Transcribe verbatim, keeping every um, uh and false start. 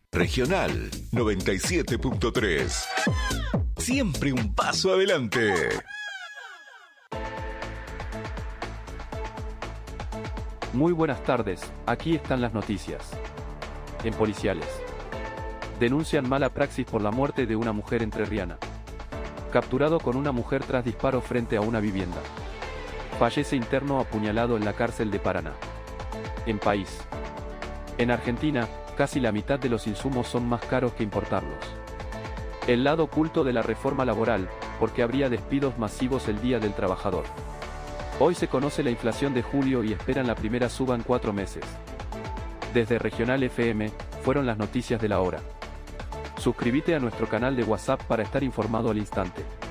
Regional noventa y siete punto tres. Siempre un paso adelante. Muy buenas tardes, aquí están las noticias. En Policiales. Denuncian mala praxis por la muerte de una mujer entrerriana. Capturado con una mujer tras disparo frente a una vivienda. Fallece interno apuñalado en la cárcel de Paraná. En País. En Argentina, casi la mitad de los insumos son más caros que importarlos. El lado oculto de la reforma laboral, porque habría despidos masivos el Día del Trabajador. Hoy se conoce la inflación de julio y esperan la primera suba en cuatro meses. Desde Regional F M, fueron las noticias de la hora. Suscríbete a nuestro canal de WhatsApp para estar informado al instante.